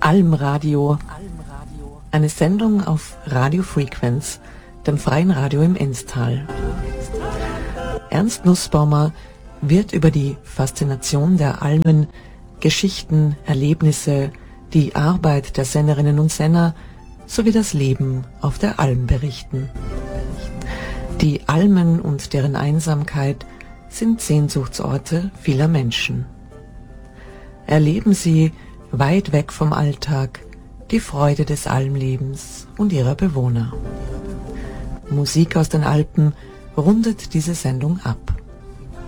Almradio, eine Sendung auf Radio Frequenz, dem freien Radio im Enztal. Ernst Nussbaumer wird über die Faszination der Almen, Geschichten, Erlebnisse, die Arbeit der Sennerinnen und Senner sowie das Leben auf der Alm berichten. Die Almen und deren Einsamkeit sind Sehnsuchtsorte vieler Menschen. Erleben Sie weit weg vom Alltag die Freude des Almlebens und ihrer Bewohner. Musik aus den Alpen rundet diese Sendung ab.